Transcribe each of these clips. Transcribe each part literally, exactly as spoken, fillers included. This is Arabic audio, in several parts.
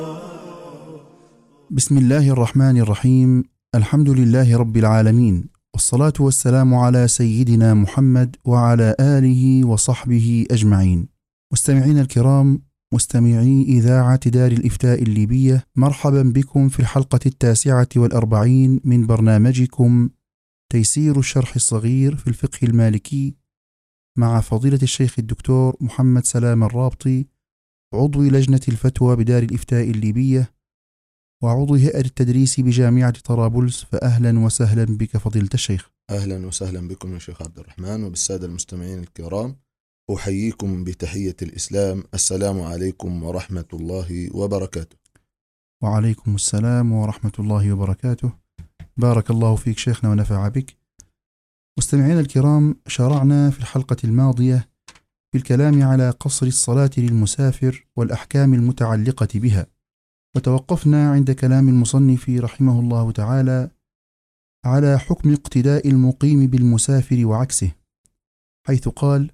بسم الله الرحمن الرحيم. الحمد لله رب العالمين، والصلاة والسلام على سيدنا محمد وعلى آله وصحبه أجمعين. مستمعين الكرام، مستمعي إذاعة دار الإفتاء الليبية، مرحبا بكم في الحلقة التاسعة والأربعين من برنامجكم تيسير الشرح الصغير في الفقه المالكي، مع فضيلة الشيخ الدكتور محمد سلام الرابطي، عضو لجنة الفتوى بدار الإفتاء الليبية وعضو هيئة التدريس بجامعة طرابلس. فأهلا وسهلا بك فضيلة الشيخ. أهلا وسهلا بكم يا شيخ عبد الرحمن وبالسادة المستمعين الكرام. أحييكم بتحية الإسلام، السلام عليكم ورحمة الله وبركاته. وعليكم السلام ورحمة الله وبركاته. بارك الله فيك شيخنا ونفع بك. مستمعين الكرام، شرعنا في الحلقة الماضية في الكلام على قصر الصلاة للمسافر والأحكام المتعلقة بها، وتوقفنا عند كلام المصنف رحمه الله تعالى على حكم اقتداء المقيم بالمسافر وعكسه، حيث قال: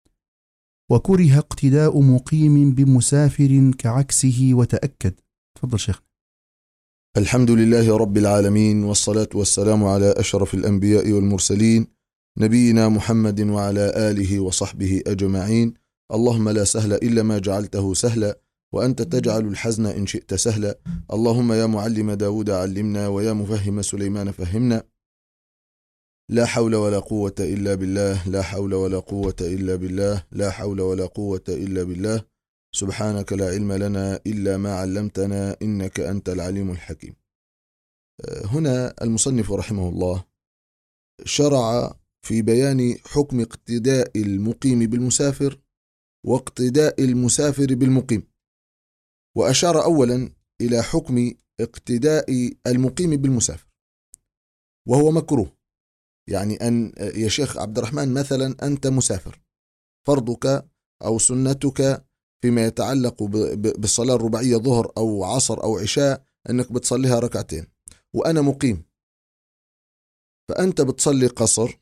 وكره اقتداء مقيم بمسافر كعكسه وتأكد. تفضل شيخ. الحمد لله رب العالمين، والصلاة والسلام على أشرف الأنبياء والمرسلين، نبينا محمد وعلى آله وصحبه أجمعين. اللهم لا سهل إلا ما جعلته سهلا، وأنت تجعل الحزن إن شئت سهلا. اللهم يا معلم داود علمنا، ويا مفهم سليمان فهمنا. لا حول ولا قوة إلا بالله، لا حول ولا قوة إلا بالله، لا حول ولا قوة إلا بالله. سبحانك لا علم لنا إلا ما علمتنا، إنك أنت العليم الحكيم. هنا المصنف رحمه الله شرع في بيان حكم اقتداء المقيم بالمسافر واقتداء المسافر بالمقيم، وأشار أولا إلى حكم اقتداء المقيم بالمسافر، وهو مكروه. يعني أن يا شيخ عبد الرحمن مثلا أنت مسافر، فرضك أو سنتك فيما يتعلق بالصلاة الرباعية ظهر أو عصر أو عشاء أنك بتصليها ركعتين، وأنا مقيم، فأنت بتصلي قصر،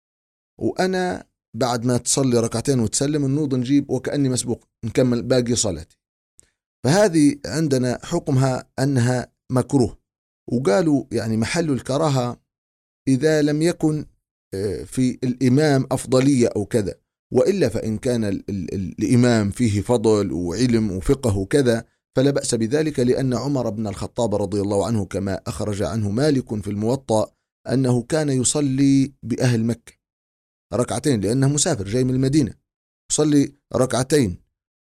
وأنا بعد ما تصلي ركعتين وتسلم النوض نجيب وكأني مسبوق نكمل باقي صلاتي. فهذه عندنا حكمها أنها مكروه، وقالوا يعني محل الكراهة إذا لم يكن في الإمام أفضلية أو كذا، وإلا فإن كان ال ال الإمام فيه فضل وعلم وفقه وكذا فلا بأس بذلك، لأن عمر بن الخطاب رضي الله عنه كما أخرج عنه مالك في الموطأ أنه كان يصلي بأهل مكة ركعتين، لأنه مسافر جاي من المدينة، يصلي ركعتين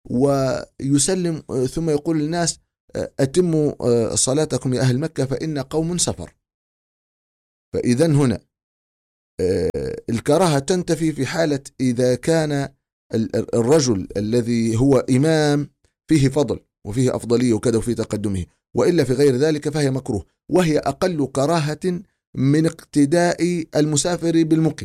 ويسلم ثم يقول للناس: أتموا صلاتكم يا أهل مكة فإن قوم سفر. فإذن هنا الكراهة تنتفي في حالة إذا كان الرجل الذي هو إمام فيه فضل وفيه أفضلية وكذا وفيه تقدمه، وإلا في غير ذلك فهي مكروه، وهي أقل كراهة من اقتداء المسافر بالمقيم.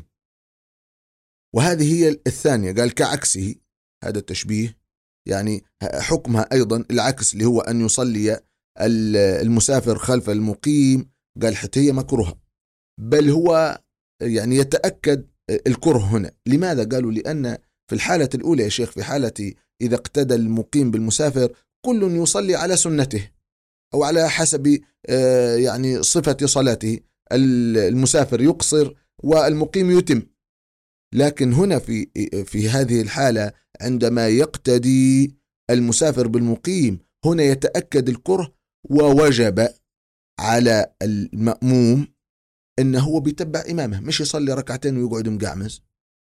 وهذه هي الثانية، قال كعكسه، هذا التشبيه يعني حكمها أيضا العكس، اللي هو أن يصلي المسافر خلف المقيم، قال حتى هي مكروهة، بل هو يعني يتأكد الكره هنا. لماذا؟ قالوا لأن في الحالة الأولى يا شيخ، في حالة إذا اقتدى المقيم بالمسافر كل يصلي على سنته أو على حسب يعني صفة صلاته، المسافر يقصر والمقيم يتم. لكن هنا في في هذه الحالة عندما يقتدي المسافر بالمقيم، هنا يتأكد الكره، ووجب على المأموم إنه هو بيتبع إمامه، مش يصلي ركعتين ويقعد مقعمز.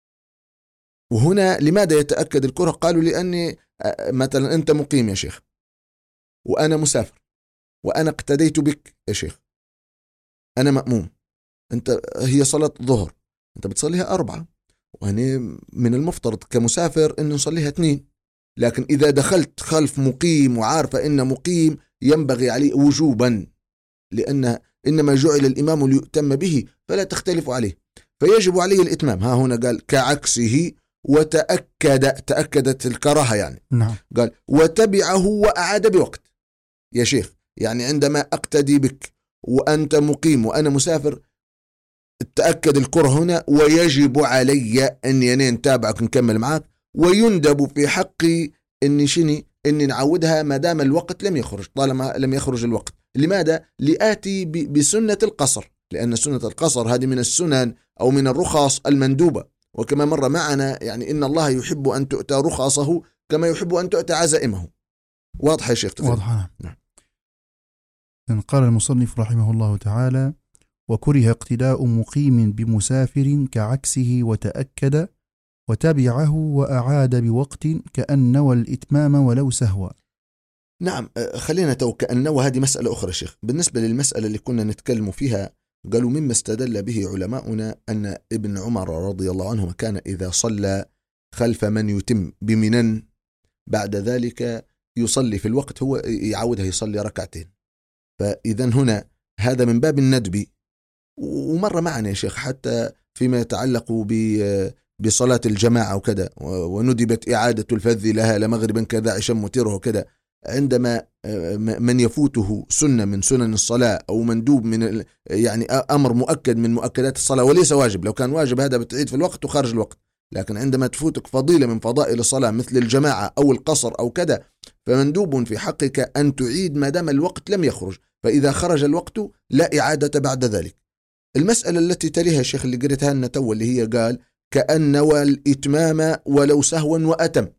وهنا لماذا يتأكد الكره؟ قالوا لأني مثلا أنت مقيم يا شيخ وأنا مسافر، وأنا اقتديت بك يا شيخ، أنا مأموم، أنت هي صلاة ظهر أنت بتصليها أربعة، وأنا من المفترض كمسافر أن نصليها اثنين. لكن إذا دخلت خلف مقيم وعارفة إن مقيم ينبغي عليه وجوبا، لأن إنما جعل الإمام ليؤتم به فلا تختلف عليه، فيجب عليه الإتمام. ها هنا قال كعكسه وتأكد، تأكدت الكراهة يعني. نعم. قال وتبعه وأعاد بوقت. يا شيخ يعني عندما أقتدي بك وأنت مقيم وأنا مسافر، تأكد الكره هنا، ويجب علي أن ينين تابعك نكمل معك، ويندب في حقي أني شني إني نعودها ما دام الوقت لم يخرج، طالما لم يخرج الوقت. لماذا؟ لآتي بسنة القصر، لأن سنة القصر هذه من السنن أو من الرخص المندوبة، وكما مر معنا يعني إن الله يحب أن تؤتى رخصه كما يحب أن تؤتى عزائمه. واضح يا شيخ؟ واضح. نعم. قال المصنف رحمه الله تعالى: وكره اقتداء مقيم بمسافر كعكسه وتأكد وتبعه وأعاد بوقت كأن نوى الإتمام ولو سهوا. نعم، خلينا تو كأن نوى هذه مسألة أخرى شيخ. بالنسبة للمسألة اللي كنا نتكلم فيها، قالوا مما استدل به علماؤنا أن ابن عمر رضي الله عنه كان إذا صلى خلف من يتم بمنن بعد ذلك يصلي في الوقت هو يعودها يصلي ركعتين. فإذا هنا هذا من باب الندب. ومر معنا يا شيخ حتى فيما يتعلق بصلاة الجماعة وكذا، وندبت إعادة الفذ لها لمغربا كذا عشاء متره وكذا، عندما من يفوته سنة من سنن الصلاة أو مندوب من يعني أمر مؤكد من مؤكدات الصلاة وليس واجب، لو كان واجب هذا بتعيد في الوقت وخارج الوقت، لكن عندما تفوتك فضيلة من فضائل الصلاة مثل الجماعة أو القصر أو كذا، فمندوب في حقك أن تعيد ما دام الوقت لم يخرج، فإذا خرج الوقت لا إعادة بعد ذلك. المسألة التي تليها الشيخ اللي قريتها لنا تو اللي هي قال كأن نوى الإتمام ولو سهوا وأتم،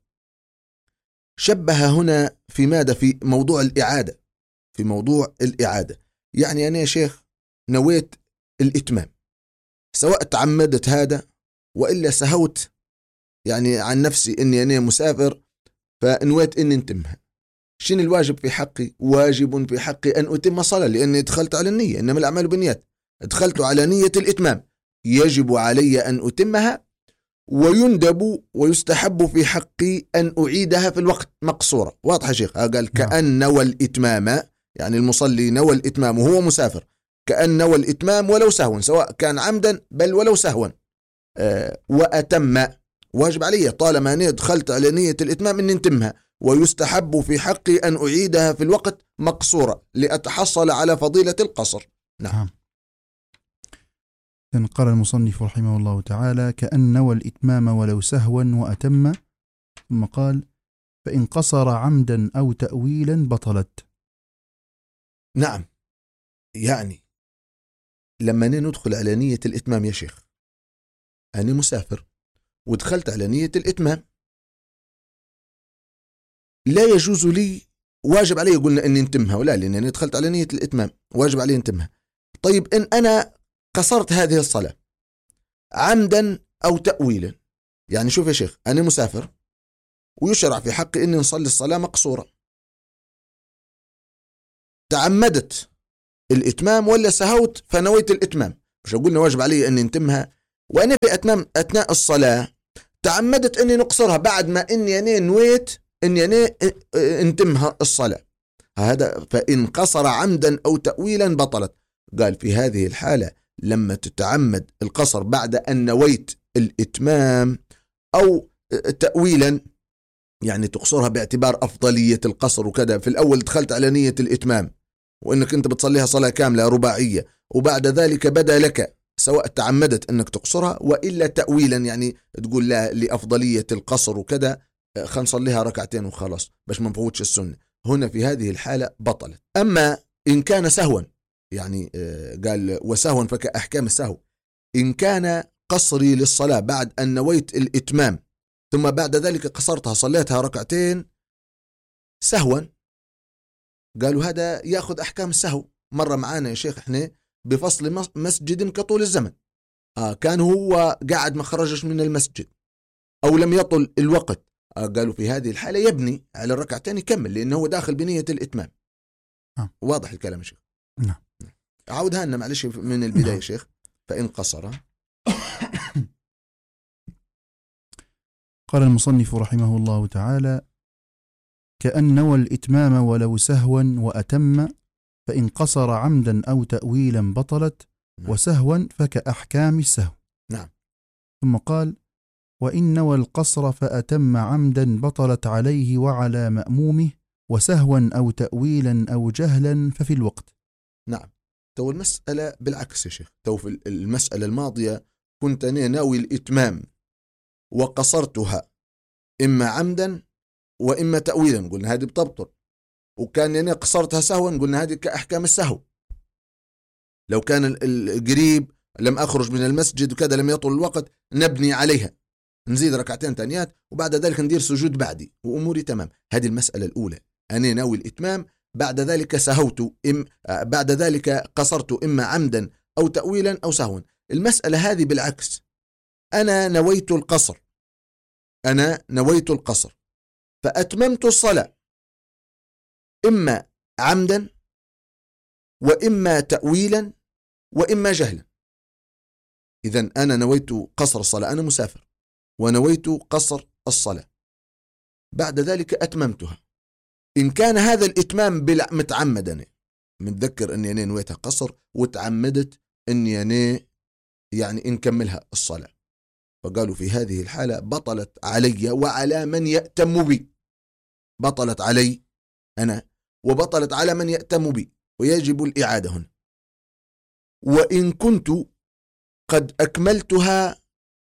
شبه هنا في ماذا؟ في موضوع الإعادة، في موضوع الإعادة. يعني أنا يا شيخ نويت الإتمام سواء تعمدت هذا وإلا سهوت يعني عن نفسي إني أنا مسافر فنويت إني انتمها، شين الواجب في حقي؟ واجب في حقي أن أتم صلاة، لأني دخلت على النية، إنما الأعمال بالنيات، دخلت على نية الإتمام، يجب علي أن أتمها، ويندب ويستحب في حقي أن أعيدها في الوقت مقصورة. واضح يا شيخ؟ قال كأن نوى الإتمام، يعني المصلي نوى الإتمام وهو مسافر، كأن نوى الإتمام ولو سهوا، سواء كان عمدا بل ولو سهوا. أه وأتم، واجب علي طالما أنا دخلت على نية الإتمام أن نتمها، ويستحب في حقي أن أعيدها في الوقت مقصورة لأتحصل على فضيلة القصر. نعم. قال المصنف رحمه الله تعالى كأن نوى الإتمام ولو سهوا وأتم، ثم قال فإن قصر عمدا أو تأويلا بطلت. نعم، يعني لما ندخل على نية الإتمام يا شيخ، أنا مسافر ودخلت على نية الإتمام، لا يجوز لي، واجب علي قلنا أني انتمها ولا، لأنني دخلت على نية الإتمام واجب علي انتمها. طيب إن أنا قصرت هذه الصلاة عمدا أو تأويلا، يعني شوف يا شيخ أنا مسافر ويشرع في حقي أني نصلي الصلاة مقصورة، تعمدت الإتمام ولا سهوت فنويت الإتمام، مش قلنا واجب علي أني انتمها، وأنا في أتمام أثناء الصلاة تعمدت أني نقصرها بعد ما أني أنا نويت أني أنا انتمها الصلاة، هذا فإن قصر عمدا أو تأويلا بطلت. قال في هذه الحالة لما تتعمد القصر بعد أن نويت الإتمام أو تأويلا، يعني تقصرها باعتبار أفضلية القصر وكذا، في الأول دخلت على نية الإتمام وإنك أنت بتصليها صلاة كاملة رباعية، وبعد ذلك بدا لك سواء تعمدت أنك تقصرها وإلا تأويلا، يعني تقول لا لأفضلية القصر وكذا خلينا نصليها ركعتين وخلاص باش ما نفوتش السنة، هنا في هذه الحالة بطلت. أما إن كان سهوا، يعني قال وسهوا فكأحكام السهو، إن كان قصري للصلاة بعد أن نويت الإتمام ثم بعد ذلك قصرتها صليتها ركعتين سهوا، قالوا هذا يأخذ أحكام السهو. مرة معانا يا شيخ إحنا بفصل مسجد كطول الزمن، آه كان هو قاعد ما خرجش من المسجد أو لم يطل الوقت، آه قالوا في هذه الحالة يبني على الركعتين يكمل لأنه هو داخل بنية الإتمام. آه. واضح الكلام يا شيخ؟ نعم. عودها لنا معلش من البداية يا شيخ. فإن قصر. قال المصنف رحمه الله تعالى كأن نوى الإتمام ولو سهوا وأتم، فإن قصر عمدا أو تأويلا بطلت، نعم. وسهوا فكأحكام السهو. نعم. ثم قال وإن نوى القصر فأتم عمدا بطلت عليه وعلى مأمومه، وسهوا أو تأويلا أو جهلا ففي الوقت. نعم. تو المسألة بالعكس يا شيخ، تو في المسألة الماضية كنت أنا ناوي الإتمام وقصرتها إما عمدا وإما تأويلا قلنا هذه بتبطل، وكان يعني قصرتها سهوا قلنا هذه كأحكام السهو. لو كان القريب لم أخرج من المسجد وكذا لم يطول الوقت نبني عليها، نزيد ركعتين تانيات وبعد ذلك ندير سجود بعدي وأموري تمام. هذه المسألة الأولى، أنا ناوي الإتمام، بعد ذلك سهوت إم بعد ذلك قصرت إما عمدا أو تأويلا أو سهوا. المسألة هذه بالعكس، أنا نويت القصر أنا نويت القصر فأتممت الصلاة إما عمدا وإما تأويلا وإما جهلا. إذن أنا نويت قصر الصلاة، أنا مسافر ونويت قصر الصلاة، بعد ذلك أتممتها. إن كان هذا الإتمام متعمدا، متذكر أني أنا نويتها قصر وتعمدت أني أنا يعني إن كملها الصلاة، فقالوا في هذه الحالة بطلت علي وعلى من يأتم بي، بطلت علي أنا وبطلت على من يأتم بي، ويجب الإعادة هنا. وإن كنت قد أكملتها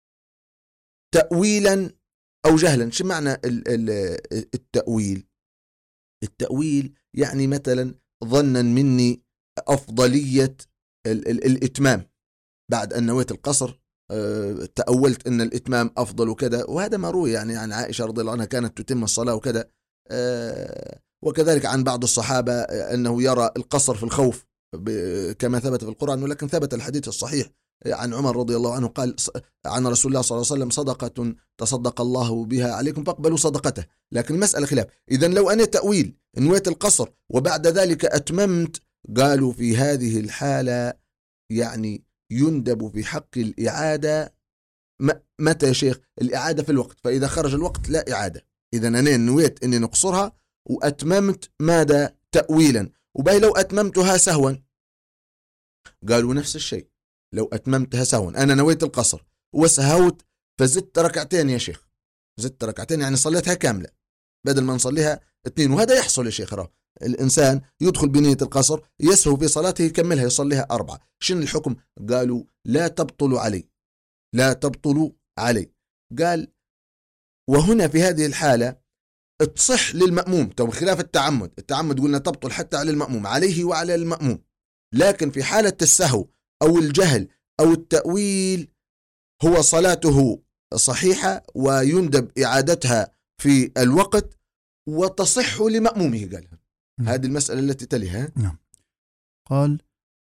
تأويلا أو جهلا. شو معنى التأويل؟ التأويل يعني مثلا ظنا مني أفضلية الإتمام بعد أن نويت القصر، تأولت أن الإتمام أفضل وكذا، وهذا ما روي يعني عن عائشة رضي الله عنها كانت تتم الصلاة وكذا، وكذلك عن بعض الصحابة أنه يرى القصر في الخوف كما ثبت في القرآن. ولكن ثبت الحديث الصحيح عن عمر رضي الله عنه قال عن رسول الله صلى الله عليه وسلم صدقة تصدق الله بها عليكم فاقبلوا صدقته. لكن المسألة خلاف. إذن لو أنا تأويل نويت القصر وبعد ذلك أتممت، قالوا في هذه الحالة يعني يندب في حق الإعادة. متى يا شيخ؟ الإعادة في الوقت، فإذا خرج الوقت لا إعادة. إذن أنا نويت أني نقصرها وأتممت ماذا؟ تأويلا. وباي لو أتممتها سهوا؟ قالوا نفس الشيء. لو أتممتها سهوا، أنا نويت القصر وسهوت فزدت ركعتين يا شيخ، زدت ركعتين يعني صليتها كاملة بدل ما نصليها اثنين. وهذا يحصل يا شيخ، راه الإنسان يدخل بنية القصر يسهو في صلاته يكملها يصليها أربعة. شنو الحكم؟ قالوا لا تبطل علي، لا تبطل علي. قال وهنا في هذه الحالة تصح للمأموم، تو خلاف التعمد. التعمد قلنا تبطل حتى على المأموم، عليه وعلى المأموم. لكن في حالة السهو أو الجهل أو التأويل هو صلاته صحيحة ويندب إعادتها في الوقت وتصح لمأمومه. قال هذه المسألة التي تليها. نعم. قال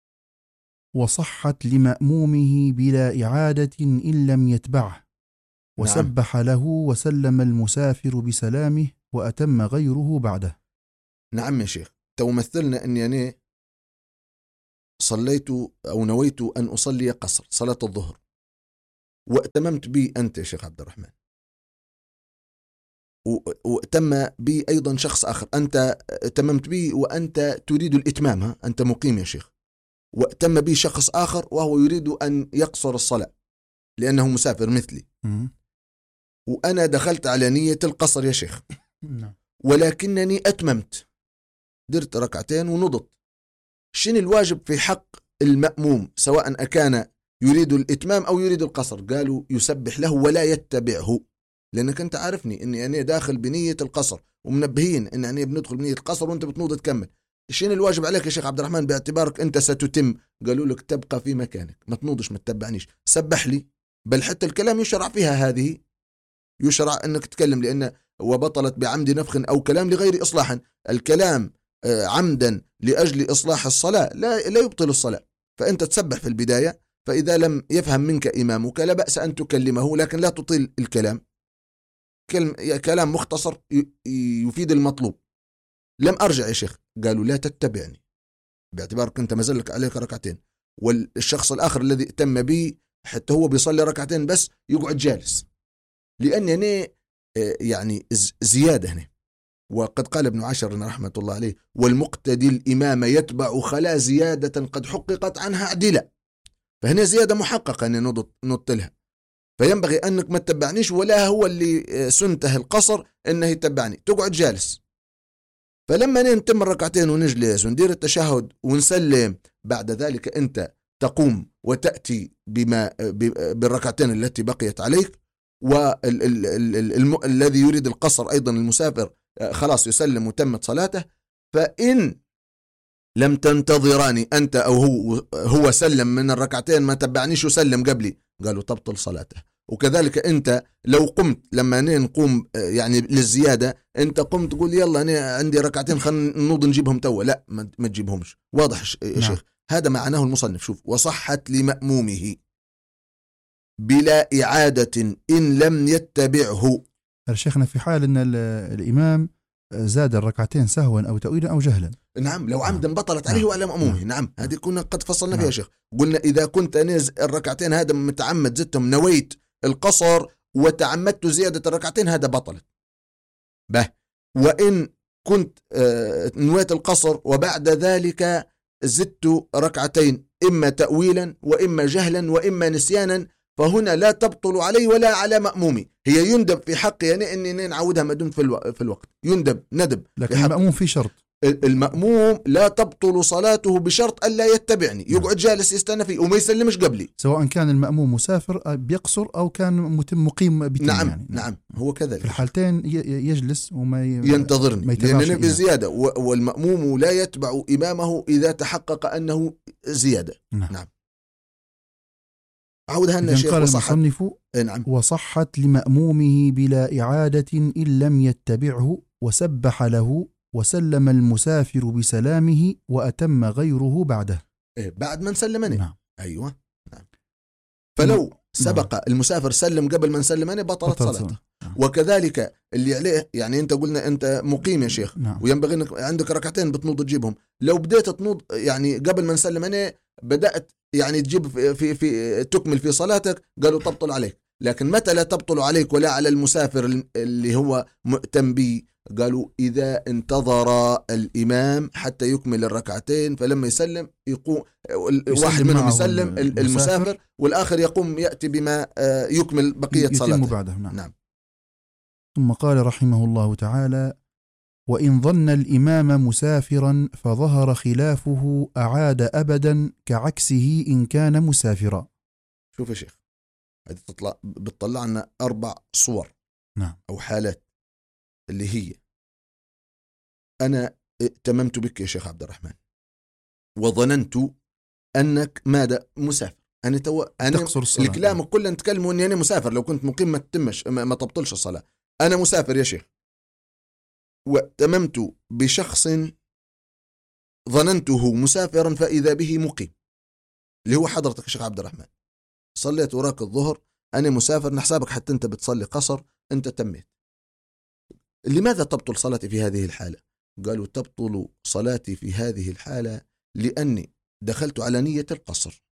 وصحت لمأمومه بلا إعادة إن لم يتبعه، وسبح نعم. له وسلم المسافر بسلامه وأتم غيره بعده. نعم يا شيخ. تو مثلنا أني أنا صليت أو نويت أن أصلي قصر صلاة الظهر واتممت بي أنت يا شيخ عبد الرحمن، وتم بي أيضا شخص آخر، أنت تممت بي وأنت تريد الإتمام، ها؟ أنت مقيم يا شيخ، وتم بي شخص آخر وهو يريد أن يقصر الصلاة لأنه مسافر مثلي، وأنا دخلت على نية القصر يا شيخ، ولكنني أتممت، درت ركعتين ونضت. شنو الواجب في حق المأموم سواء أكان يريد الإتمام أو يريد القصر؟ قالوا يسبح له ولا يتبعه، لأنك أنت عارفني أني أنا داخل بنية القصر ومنبهين أن أنا بندخل بنية القصر وأنت بتنوض تكمل. شنو الواجب عليك يا شيخ عبد الرحمن باعتبارك أنت ستتم؟ قالوا لك تبقى في مكانك، ما تنوضش، ما تتبعنيش، سبح لي. بل حتى الكلام يشرع فيها، هذه يشرع أنك تتكلم، لأن وبطلت بعمد نفخ أو كلام لغير إصلاح. الكلام عمدا لأجل إصلاح الصلاة لا لا يبطل الصلاة، فأنت تسبح في البداية، فإذا لم يفهم منك إمامك لا بأس أن تكلمه، لكن لا تطيل الكلام، كلام مختصر يفيد المطلوب. لم أرجع يا شيخ، قالوا لا تتبعني باعتبارك أنت مازلك عليك ركعتين، والشخص الآخر الذي اتم بي حتى هو بيصلي ركعتين بس يقعد جالس، لأني أنا يعني زيادة هنا. وقد قال ابن عشر رحمة الله عليه والمقتدي الإمام يتبع خلا زيادة قد حققت عنها عدلا، فهنا زيادة محققة أن نضط لها، فينبغي أنك ما تتبعنيش، ولا هو اللي سنته القصر أنه يتبعني، تقعد جالس. فلما نتم الركعتين ونجلس وندير التشهد ونسلم، بعد ذلك أنت تقوم وتأتي بما بالركعتين التي بقيت عليك، والذي يريد القصر أيضا المسافر خلاص يسلم وتمت صلاته. فإن لم تنتظراني أنت أو هو هو سلم من الركعتين ما تبعنيش وسلم قبلي، قالوا تبطل صلاته. وكذلك أنت لو قمت لما نقوم يعني للزيادة، أنت قمت تقول يلا أنا عندي ركعتين خلنا نوض نجيبهم توا، لا ما تجيبهمش. واضح يا شيخ؟ نعم. هذا معناه المصنف. شوف، وصحت لمأمومه بلا إعادة إن لم يتبعه. الشيخنا في حال أن الإمام زاد الركعتين سهوا أو تأويلا أو جهلا. نعم، لو عمدا بطلت عليه وعلى مأمومه. نعم, نعم. هذه كنا قد فصلنا فيها يا شيخ. قلنا إذا كنت نز الركعتين هذا متعمد زدتهم، نويت القصر وتعمدت زيادة الركعتين، هذا بطلت به. وإن كنت نويت القصر وبعد ذلك زدت ركعتين إما تأويلا وإما جهلا وإما نسيانا، فهنا لا تبطل علي ولا على مأمومي. هي يندب في حقي يعني أني نعودها ما دمت في, الو... في الوقت، يندب ندب. لكن المأموم في شرط، المأموم لا تبطل صلاته بشرط ألا يتبعني. نعم. يقعد جالس يستنى فيه وما يسلمش قبلي، سواء كان المأموم مسافر بيقصر أو كان متم مقيم بيتم. نعم. يعني. نعم هو كذلك في الحالتين يجلس وما ي... ينتظرني لأنني بزيادة. والمأموم لا يتبع إمامه إذا تحقق أنه زيادة. نعم, نعم. عودها لنا شيخ. قال المصنف نعم. وصحت لمأمومه بلا إعادة إن لم يتبعه وسبح له وسلم المسافر بسلامه وأتم غيره بعده. إيه بعد من سلمني. نعم. أيوة. نعم. فلو سبق نعم. المسافر سلم قبل من سلمني بطلت صلاته. نعم. وكذلك اللي عليه يعني أنت قلنا أنت مقيم يا شيخ. نعم. وينبغي أنك عندك ركعتين بتنوض تجيبهم. لو بديت تنوض يعني قبل من سلمني بدأت يعني تجيب في, في, في تكمل في صلاتك، قالوا تبطل عليك. لكن متى لا تبطل عليك ولا على المسافر اللي هو مؤتم به؟ قالوا إذا انتظر الإمام حتى يكمل الركعتين، فلما يسلم يقوم واحد منهم يسلم المسافر والآخر يقوم يأتي بما يكمل بقية صلاته بعده. نعم. نعم. ثم قال رحمه الله تعالى وإن ظن الإمام مسافرا فظهر خلافه أعاد أبدا كعكسه إن كان مسافرا. شوف يا شيخ، هذه تطلع بتطلع لنا أربع صور. نعم. أو حالات اللي هي أنا ائتممت بك يا شيخ عبد الرحمن وظننت أنك ماذا مسافر. أنا تو أنا الكلام كله نتكلموا أني أنا مسافر. لو كنت مقيم ما تتمش ما تبطلش الصلاة. أنا مسافر يا شيخ وائتممت بشخص ظننته مسافرا فإذا به مقيم، اللي هو حضرتك يا شيخ عبد الرحمن. صليت وراك الظهر، أنا مسافر، نحسابك حتى أنت بتصلي قصر، أنت تميت. لماذا تبطل صلاتي في هذه الحالة؟ قالوا تبطل صلاتي في هذه الحالة لأني دخلت على نية القصر.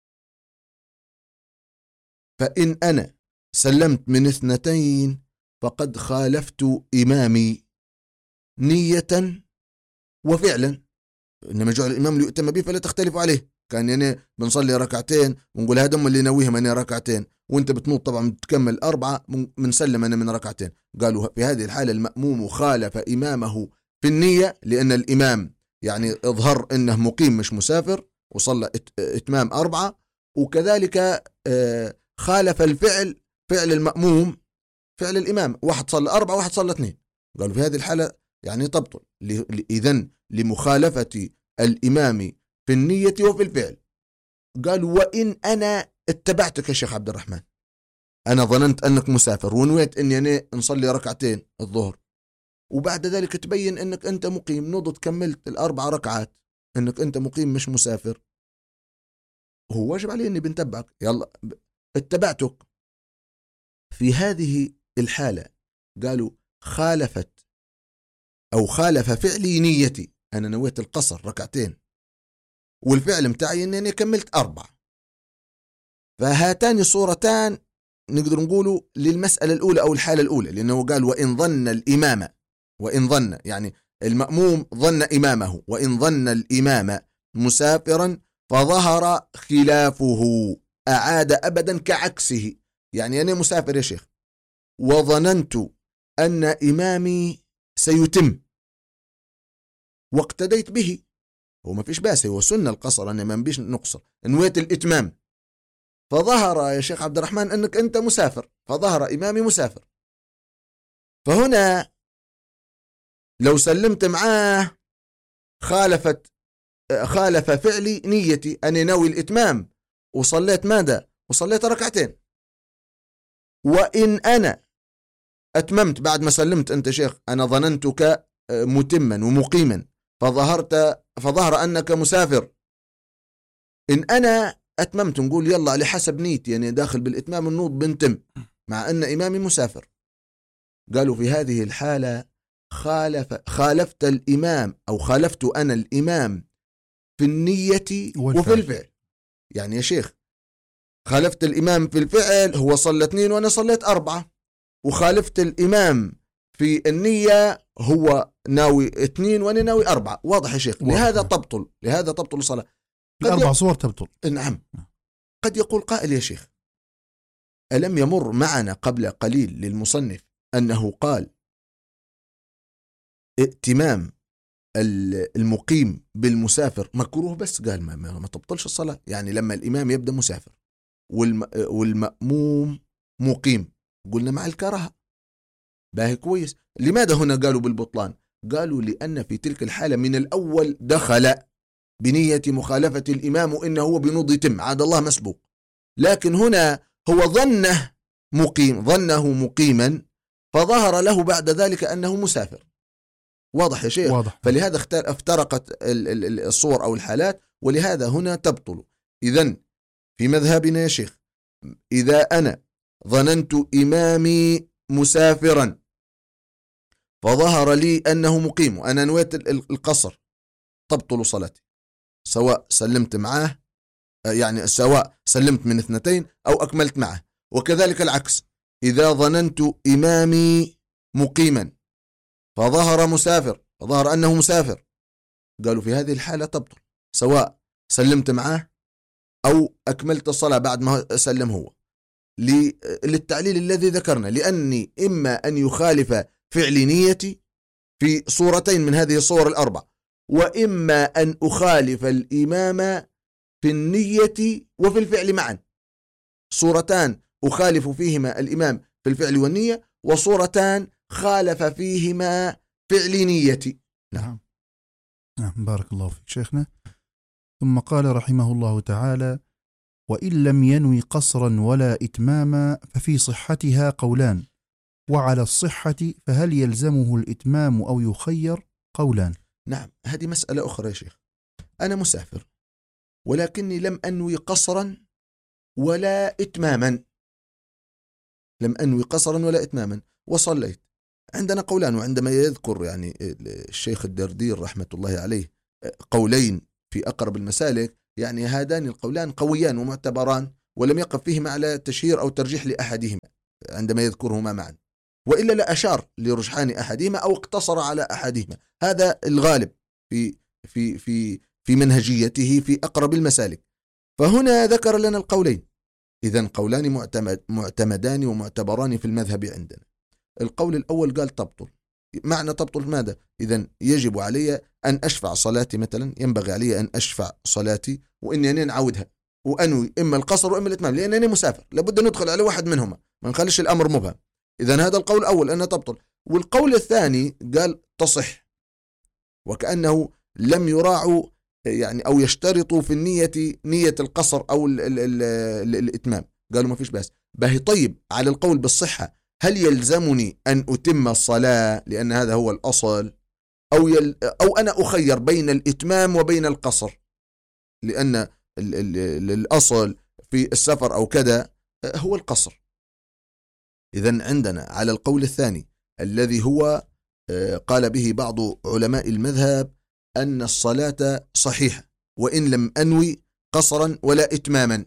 فإن أنا سلمت من اثنتين فقد خالفت إمامي نية وفعلا. إنما جعل الإمام ليؤتم به فلا تختلف عليه. كان يعني بنصلي ركعتين ونقول هذا هم اللي نويهم أنا ركعتين، وانت بتنوط طبعا بتكمل أربعة منسلم أنا من ركعتين. قالوا في هذه الحالة المأموم خالف إمامه في النية، لأن الإمام يعني اظهر أنه مقيم مش مسافر وصلى إتمام أربعة، وكذلك خالف الفعل فعل المأموم فعل الإمام، واحد صلى أربعة واحد صلى اثنين. قالوا في هذه الحالة يعني تبطل إذن لمخالفة الإمام في النية وفي الفعل. قالوا وإن أنا اتبعتك يا شيخ عبد الرحمن، أنا ظننت أنك مسافر ونويت أني أنا نصلي ركعتين الظهر، وبعد ذلك تبين أنك أنت مقيم، نضت كملت الأربع ركعات أنك أنت مقيم مش مسافر، هو واجب علي أني بنتبعك. يلا اتبعتك. في هذه الحالة قالوا خالفت أو خالف فعلي نيتي. أنا نويت القصر ركعتين والفعل متاعي أنني كملت أربع. فهاتان صورتان نقدر نقوله للمسألة الأولى أو الحالة الأولى، لأنه قال وإن ظن الإمام، وإن ظن يعني المأموم ظن إمامه، وإن ظن الإمام مسافرا فظهر خلافه أعاد أبدا كعكسه. يعني أنا مسافر يا شيخ وظننت أن إمامي سيتم واقتديت به، هو ما فيش باس، هو سنة القصر، أنا ما نبيش نقصر، نويت الإتمام، فظهر يا شيخ عبد الرحمن أنك أنت مسافر، فظهر إمامي مسافر. فهنا لو سلمت معاه خالفت خالف فعلي نيتي، أنا ناوي الإتمام وصليت ماذا؟ وصليت ركعتين. وإن أنا أتممت بعد ما سلمت، أنت شيخ أنا ظننتك متما ومقيما فظهرت فظهر أنك مسافر، إن أنا أتممت نقول يلا على حسب نيتي يعني داخل بالإتمام النوض بنتم مع أن إمامي مسافر. قالوا في هذه الحالة خالف خالفت الإمام أو خالفت أنا الإمام في النية وفي الفعل. يعني يا شيخ خالفت الإمام في الفعل، هو صلى اثنين وأنا صليت أربعة، وخالفت الإمام في النية هو ناوي اثنين وأنا ناوي أربعة. واضح يا شيخ؟ واضح. لهذا تبطل لهذا تبطل الصلاة. الأربع صور تبطل. نعم. قد يقول قائل يا شيخ ألم يمر معنا قبل قليل للمصنف أنه قال ائتمام المقيم بالمسافر مكروه، بس قال ما, ما تبطلش الصلاة. يعني لما الإمام يبدأ مسافر والم والمأموم مقيم قلنا مع الكراهة، باهي كويس. لماذا هنا قالوا بالبطلان؟ قالوا لأن في تلك الحالة من الأول دخل بنية مخالفة الإمام وإنه هو بنوض يتم عاد الله مسبوق، لكن هنا هو ظنه مقيم ظنه مقيما فظهر له بعد ذلك أنه مسافر. واضح يا شيخ؟ واضح. فلهذا افترقت الصور أو الحالات، ولهذا هنا تبطل. إذن في مذهبنا يا شيخ إذا أنا ظننت إمامي مسافرا فظهر لي أنه مقيم وأنا نويت القصر تبطل صلاتي، سواء سلمت معه يعني سواء سلمت من اثنتين أو أكملت معه. وكذلك العكس، إذا ظننت إمامي مقيما فظهر مسافر فظهر أنه مسافر، قالوا في هذه الحالة تبطل سواء سلمت معه أو أكملت الصلاة بعد ما سلم هو، للتعليل الذي ذكرنا، لأني إما أن يخالف فعل نيتي في صورتين من هذه الصور الأربع، وإما أن أخالف الإمام في النية وفي الفعل معا. صورتان أخالف فيهما الإمام في الفعل والنية، وصورتان خالف فيهما فعل نيتي. نعم نعم بارك الله فيك شيخنا. ثم قال رحمه الله تعالى: وإن لم ينوي قصرا ولا إتماما ففي صحتها قولان، وعلى الصحة فهل يلزمه الإتمام أو يخير قولان. نعم، هذه مسألة أخرى يا شيخ. أنا مسافر ولكني لم أنوي قصرا ولا إتماما لم أنوي قصرا ولا إتماما وصليت. عندنا قولان، وعندما يذكر يعني الشيخ الدردير رحمة الله عليه قولين في أقرب المسالك، يعني هذان القولان قويان ومعتبران ولم يقف فيهما على تشهير أو ترجيح لأحدهما عندما يذكرهما معا، وإلا لا أشار لرجحان أحدهما أو اقتصر على أحدهما. هذا الغالب في في في في منهجيته في أقرب المسالك. فهنا ذكر لنا القولين، إذن قولان معتمد معتمدان ومعتبران في المذهب عندنا. القول الأول قال تبطل. معنى تبطل ماذا؟ إذن يجب علي أن أشفع صلاتي، مثلا ينبغي علي أن أشفع صلاتي وإني أنا نعودها وأنوي إما القصر وإما الإتمام، لأنني مسافر لابد ندخل على واحد منهما، ما نخليش الأمر مبهم. إذن هذا القول الأول أنها تبطل. والقول الثاني قال تصح، وكأنه لم يراعوا يعني أو يشترطوا في النية نية القصر أو ال ال ال ال الإتمام، قالوا ما فيش بأس. باهي طيب، على القول بالصحة هل يلزمني أن أتم الصلاة لأن هذا هو الأصل، أو يل أو أنا أخير بين الإتمام وبين القصر لأن ال ال ال الأصل في السفر أو كذا هو القصر. إذن عندنا على القول الثاني الذي هو قال به بعض علماء المذهب أن الصلاة صحيحة وإن لم أنوي قصرا ولا إتماما.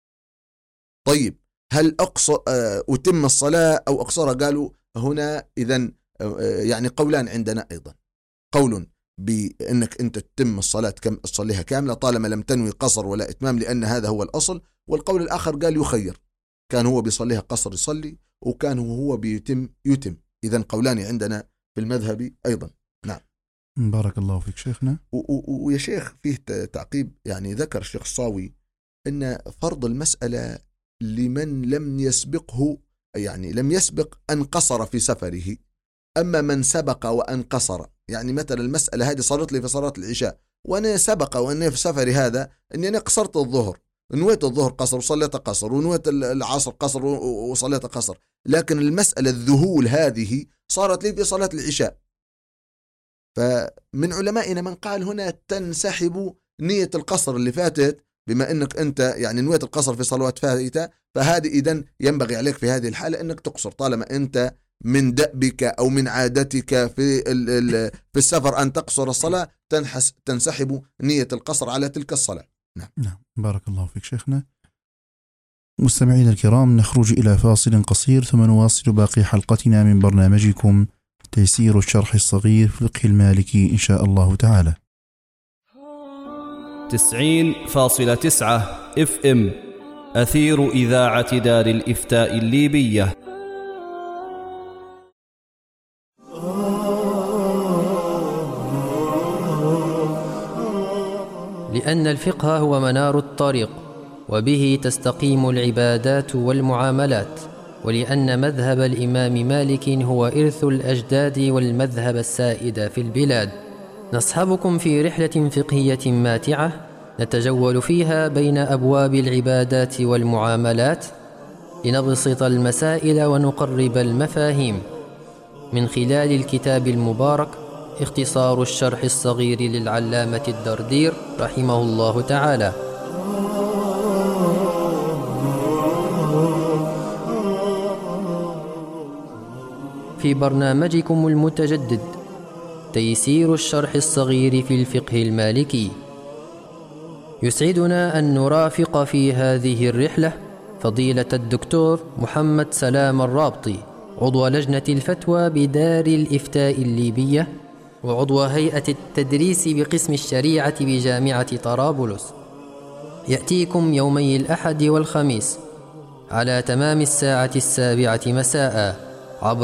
طيب هل أقصر أتم الصلاة أو أقصرها؟ قالوا هنا إذن يعني قولان عندنا أيضا، قول بأنك أنت تتم الصلاة كم تصليها كاملة طالما لم تنوي قصر ولا إتمام لأن هذا هو الأصل، والقول الآخر قال يخير، كان هو بيصليها قصر يصلي وكان هو بيتم يتم. إذن قولان عندنا في المذهب أيضا. نعم بارك الله فيك شيخنا. ويا شيخ فيه تعقيب، يعني ذكر الشيخ الصاوي أن فرض المسألة لمن لم يسبقه، يعني لم يسبق أن قصر في سفره، أما من سبق وأن قصر يعني مثلا المسألة هذه صارت لي في صلاة العشاء، وأنا سبق وأنا في سفري هذا أني أنا قصرت الظهر، نويت الظهر قصر وصليت قصر، ونويت العصر قصر وصليت قصر، لكن المسألة الذهول هذه صارت لي في صلاة العشاء. فمن علمائنا من قال هنا تنسحب نية القصر اللي فاتت، بما أنك أنت يعني نويت القصر في صلوات فاتتة، فهذه إذن ينبغي عليك في هذه الحالة أنك تقصر، طالما أنت من دأبك أو من عادتك في في السفر أن تقصر الصلاة، تنحس تنسحب نية القصر على تلك الصلاة. نعم. نعم بارك الله فيك شيخنا. مستمعينا الكرام، نخرج إلى فاصل قصير ثم نواصل باقي حلقتنا من برنامجكم تيسير الشرح الصغير في الفقه المالكي إن شاء الله تعالى. تسعين فاصلة تسعة اف ام أثير إذاعة دار الإفتاء الليبية. لأن الفقه هو منار الطريق، وبه تستقيم العبادات والمعاملات، ولأن مذهب الإمام مالك هو إرث الأجداد والمذهب السائد في البلاد. نصحبكم في رحلة فقهية ماتعة نتجول فيها بين أبواب العبادات والمعاملات لنبسط المسائل ونقرب المفاهيم، من خلال الكتاب المبارك اختصار الشرح الصغير للعلامة الدردير رحمه الله تعالى. في برنامجكم المتجدد تيسير الشرح الصغير في الفقه المالكي، يسعدنا أن نرافق في هذه الرحلة فضيلة الدكتور محمد سلام الرابطي، عضو لجنة الفتوى بدار الإفتاء الليبية، وعضو هيئة التدريس بقسم الشريعة بجامعة طرابلس. يأتيكم يومي الأحد والخميس على تمام الساعة السابعة مساء.